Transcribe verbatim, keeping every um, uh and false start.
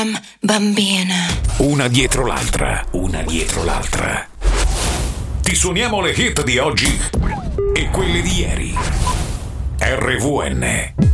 Bambina. Una dietro l'altra, una dietro l'altra. Ti suoniamo le hit di oggi e quelle di ieri. R V N